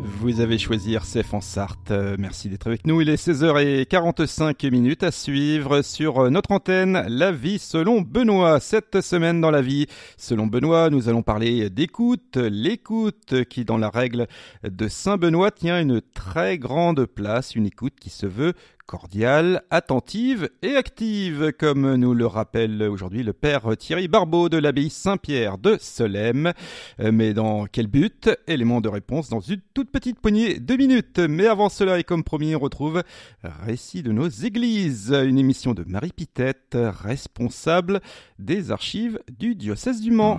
Vous avez choisi RCF en Sarthe. Merci d'être avec nous. Il est 16h45 à suivre sur notre antenne La vie selon Benoît. Cette semaine dans La vie selon Benoît, nous allons parler d'écoute. L'écoute qui, dans la règle de Saint Benoît, tient une très grande place. Une écoute qui se veut cordiale, attentive et active, comme nous le rappelle aujourd'hui le père Thierry Barbeau de l'abbaye Saint-Pierre de Solesmes. Mais dans quel but? Élément de réponse dans une toute petite poignée de minutes. Mais avant cela, et comme promis, on retrouve Récits de nos églises, une émission de Marie Pitette, responsable des archives du diocèse du Mans.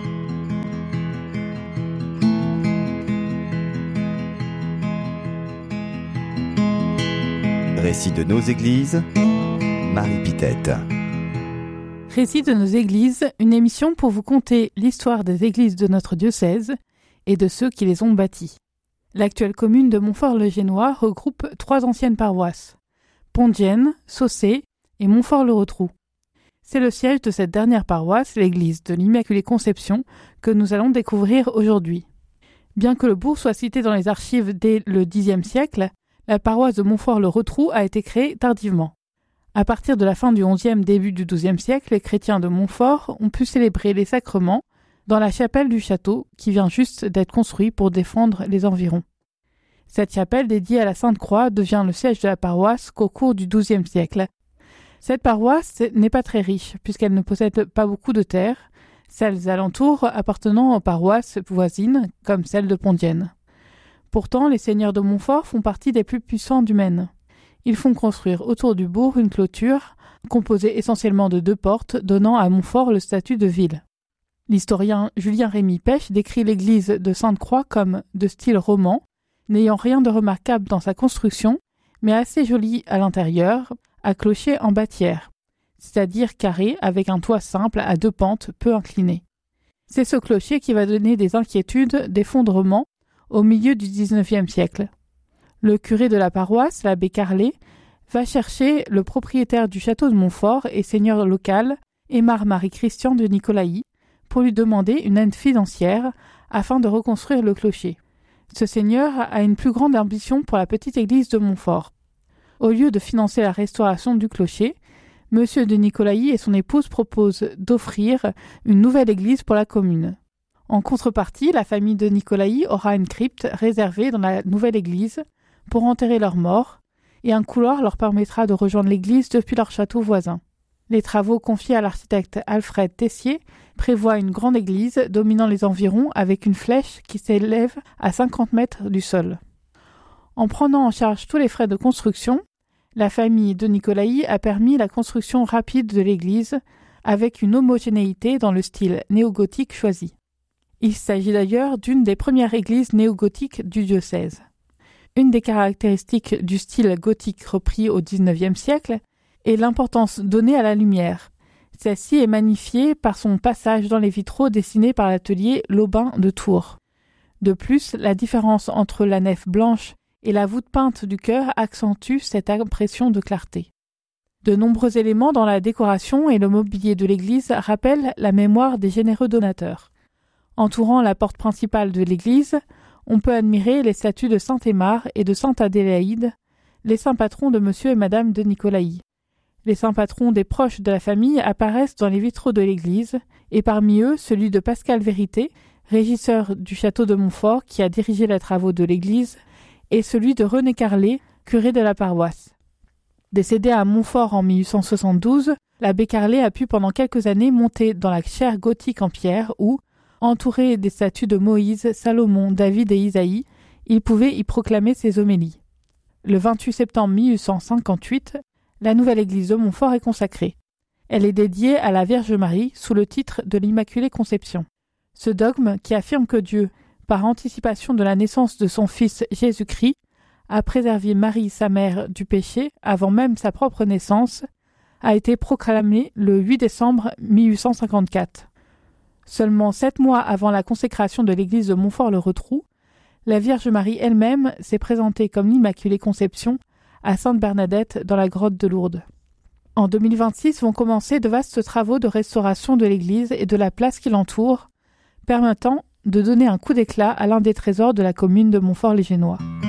Récits de nos églises, Marie Pitette. Récits de nos églises, une émission pour vous conter l'histoire des églises de notre diocèse et de ceux qui les ont bâties. L'actuelle commune de Montfort-le-Génois regroupe 3 anciennes paroisses, Pondienne, Saussé et Montfort-le-Rotrou. C'est le siège de cette dernière paroisse, l'église de l'Immaculée Conception, que nous allons découvrir aujourd'hui. Bien que le bourg soit cité dans les archives dès le Xe siècle, la paroisse de Montfort-le-Rotrou a été créée tardivement. À partir de la fin du XIe, début du XIIe siècle, les chrétiens de Montfort ont pu célébrer les sacrements dans la chapelle du château, qui vient juste d'être construite pour défendre les environs. Cette chapelle dédiée à la Sainte Croix devient le siège de la paroisse qu'au cours du XIIe siècle. Cette paroisse n'est pas très riche, puisqu'elle ne possède pas beaucoup de terres, celles alentours appartenant aux paroisses voisines, comme celle de Pondienne. Pourtant, les seigneurs de Montfort font partie des plus puissants du Maine. Ils font construire autour du bourg une clôture, composée essentiellement de 2 portes, donnant à Montfort le statut de ville. L'historien Julien Rémy Pêche décrit l'église de Sainte-Croix comme de style roman, n'ayant rien de remarquable dans sa construction, mais assez jolie à l'intérieur, à clocher en bâtière, c'est-à-dire carré avec un toit simple à 2 pentes peu inclinées. C'est ce clocher qui va donner des inquiétudes d'effondrement au milieu du XIXe siècle. Le curé de la paroisse, l'abbé Carlet, va chercher le propriétaire du château de Montfort et seigneur local, Aymar Marie-Christian de Nicolaï, pour lui demander une aide financière afin de reconstruire le clocher. Ce seigneur a une plus grande ambition pour la petite église de Montfort. Au lieu de financer la restauration du clocher, M. de Nicolaï et son épouse proposent d'offrir une nouvelle église pour la commune. En contrepartie, la famille de Nicolaï aura une crypte réservée dans la nouvelle église pour enterrer leurs morts, et un couloir leur permettra de rejoindre l'église depuis leur château voisin. Les travaux confiés à l'architecte Alfred Tessier prévoient une grande église dominant les environs avec une flèche qui s'élève à 50 mètres du sol. En prenant en charge tous les frais de construction, la famille de Nicolaï a permis la construction rapide de l'église avec une homogénéité dans le style néogothique choisi. Il s'agit d'ailleurs d'une des premières églises néogothiques du diocèse. Une des caractéristiques du style gothique repris au XIXe siècle est l'importance donnée à la lumière. Celle-ci est magnifiée par son passage dans les vitraux dessinés par l'atelier Lobin de Tours. De plus, la différence entre la nef blanche et la voûte peinte du chœur accentue cette impression de clarté. De nombreux éléments dans la décoration et le mobilier de l'église rappellent la mémoire des généreux donateurs. Entourant la porte principale de l'église, on peut admirer les statues de saint Aymar et de sainte Adélaïde, les saints patrons de monsieur et madame de Nicolaï. Les saints patrons des proches de la famille apparaissent dans les vitraux de l'église, et parmi eux celui de Pascal Vérité, régisseur du château de Montfort qui a dirigé les travaux de l'église, et celui de René Carlet, curé de la paroisse. Décédé à Montfort en 1872, l'abbé Carlet a pu pendant quelques années monter dans la chaire gothique en pierre où, entouré des statues de Moïse, Salomon, David et Isaïe, il pouvait y proclamer ses homélies. Le 28 septembre 1858, la nouvelle église de Montfort est consacrée. Elle est dédiée à la Vierge Marie sous le titre de l'Immaculée Conception. Ce dogme, qui affirme que Dieu, par anticipation de la naissance de son Fils Jésus-Christ, a préservé Marie, sa mère, du péché avant même sa propre naissance, a été proclamé le 8 décembre 1854. Seulement 7 mois avant la consécration de l'église de Montfort-le-Rotrou, la Vierge Marie elle-même s'est présentée comme l'Immaculée Conception à Sainte Bernadette dans la grotte de Lourdes. En 2026 vont commencer de vastes travaux de restauration de l'église et de la place qui l'entoure, permettant de donner un coup d'éclat à l'un des trésors de la commune de Montfort-les-Génois.